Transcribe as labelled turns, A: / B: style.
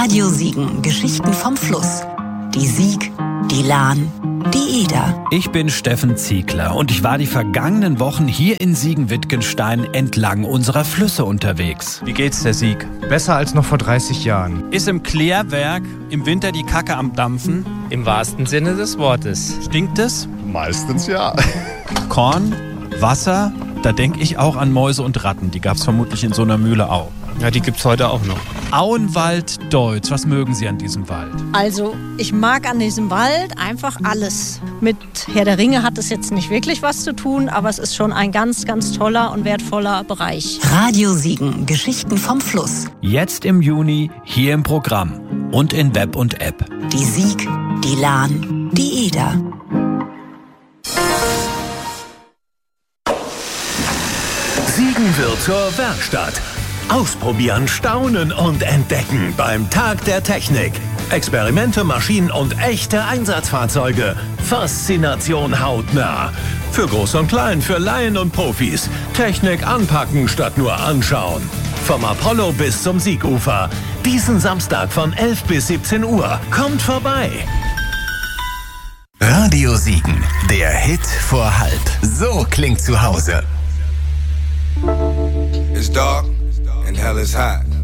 A: Radio Siegen, Geschichten vom Fluss. Die Sieg, die Lahn, die Eder.
B: Ich bin Steffen Ziegler und ich war die vergangenen Wochen hier in Siegen-Wittgenstein entlang unserer Flüsse unterwegs. Wie geht's der Sieg?
C: Besser als noch vor 30 Jahren.
B: Ist im Klärwerk im Winter die Kacke am Dampfen?
D: Im wahrsten Sinne des Wortes.
B: Stinkt es?
E: Meistens ja.
B: Korn, Wasser, da denke ich auch an Mäuse und Ratten. Die gab's vermutlich in so einer Mühle auch.
D: Ja, die gibt's heute auch noch.
B: Auenwald Deutz, was mögen Sie an diesem Wald?
F: Also, ich mag an diesem Wald einfach alles. Mit Herr der Ringe hat es jetzt nicht wirklich was zu tun, aber es ist schon ein ganz, ganz toller und wertvoller Bereich.
A: Radio Siegen, Geschichten vom Fluss.
B: Jetzt im Juni hier im Programm und in Web und App.
A: Die Sieg, die Lahn, die Eder.
G: Siegen wird zur Werkstatt. Ausprobieren, staunen und entdecken beim Tag der Technik. Experimente, Maschinen und echte Einsatzfahrzeuge. Faszination hautnah. Für Groß und Klein, für Laien und Profis. Technik anpacken statt nur anschauen. Vom Apollo bis zum Siegufer. Diesen Samstag von 11 bis 17 Uhr. Kommt vorbei.
H: Radio Siegen, der Hit vor halb. So klingt zu Hause.
I: It's dark and hell is hot.